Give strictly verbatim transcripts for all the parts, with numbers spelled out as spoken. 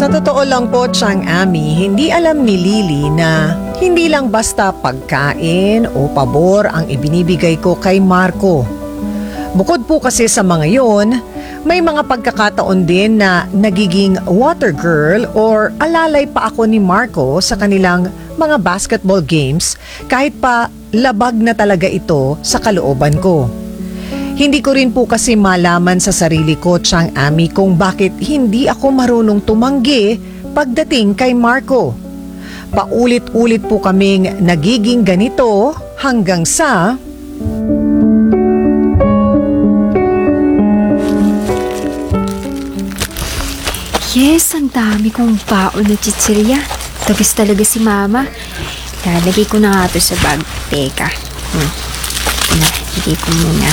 Sa totoo lang po, Chang Ami, hindi alam ni Lily na hindi lang basta pagkain o pabor ang ibinibigay ko kay Marco. Bukod po kasi sa mga yon, may mga pagkakataon din na nagiging water girl or alalay pa ako ni Marco sa kanilang mga basketball games kahit pa labag na talaga ito sa kalooban ko. Hindi ko rin po kasi malaman sa sarili ko, Chang Ami, kung bakit hindi ako marunong tumanggi pagdating kay Marco. Paulit-ulit po kaming nagiging ganito hanggang sa... Yes, ang dami kong baon na chichirya. Tagas talaga si Mama. Lalagay ko na nga ito sa bag. Teka. Hmm. Lagay ko muna.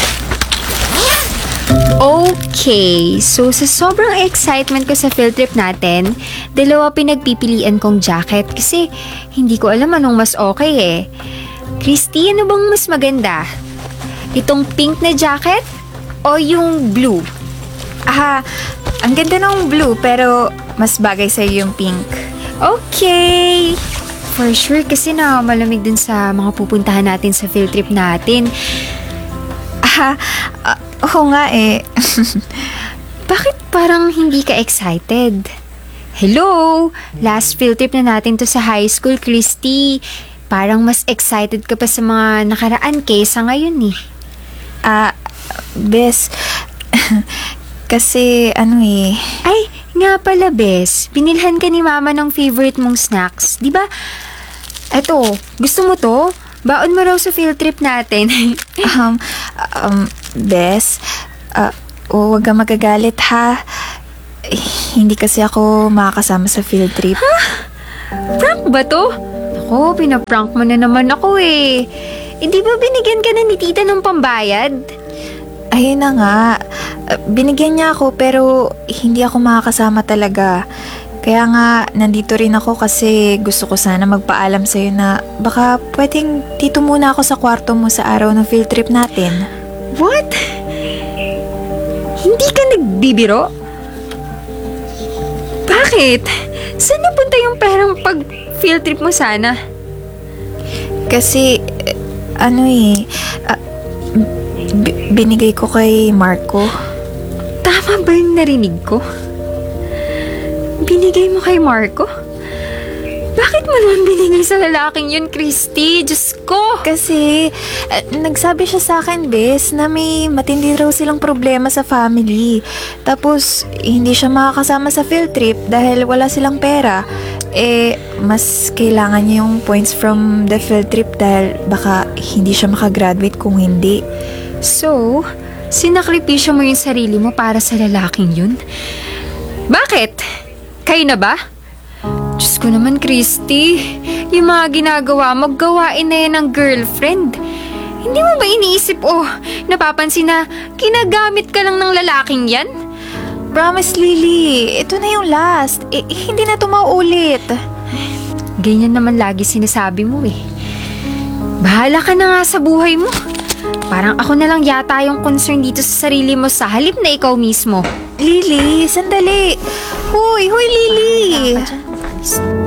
Okay, so sa sobrang excitement ko sa field trip natin, dalawa pinagpipilian kong jacket kasi hindi ko alam anong mas okay eh. Christy, ano bang mas maganda? Itong pink na jacket o yung blue? Ah, ang ganda ng blue pero mas bagay sa'yo yung pink. Okay! For sure kasi na malamig dun sa mga pupuntahan natin sa field trip natin. Ah, uh, oo nga eh. Bakit parang hindi ka excited? Hello! Last field trip na natin to sa high school, Christy. Parang mas excited ka pa sa mga nakaraan kaysa ngayon eh. Ah, uh, Bes, kasi ano eh. Ay, nga pala Bes, binilhan ka ni Mama ng favorite mong snacks, di ba? Eto, gusto mo to? Baon mo raw sa field trip natin. um, um, Bes, uh, huwag kang magagalit ha. Eh, hindi kasi ako makakasama sa field trip. Ha? Prank ba to? Ako, pinaprank mo na naman ako eh. Hindi ba binigyan ka na ni tita ng pambayad? Ayun na nga. Binigyan niya ako pero hindi ako makakasama talaga. Kaya nga, nandito rin ako kasi gusto ko sana magpaalam sa'yo na baka pwedeng dito muna ako sa kwarto mo sa araw ng field trip natin. What? Hindi ka nagbibiro? Bakit? Saan napunta yung perang pag field trip mo sana? Kasi, ano eh, uh, b- binigay ko kay Marco. Tama ba yung narinig ko? Binigay mo kay Marco? Bakit mo naman binigay sa lalaking yun, Christy? Diyos ko! Kasi, uh, nagsabi siya sa akin, Bes, na may matindi raw silang problema sa family. Tapos, hindi siya makakasama sa field trip dahil wala silang pera. Eh, mas kailangan niya yung points from the field trip dahil baka hindi siya makagraduate kung hindi. So, sinakripisyo mo yung sarili mo para sa lalaking yun? Bakit? Kayo na ba? Diyos ko naman, Christy. Yung mga ginagawa mo, gawain na yan ng girlfriend. Hindi mo ba iniisip o napapansin na ginagamit ka lang ng lalaking yan? Promise, Lily. Ito na yung last. Eh, hindi na ito mauulit. Ganyan naman lagi sinasabi mo eh. Bahala ka na nga sa buhay mo. Parang ako na lang yata yung concern dito sa sarili mo sa halip na ikaw mismo. Lily, sandali. Hoy, hoy, Lily.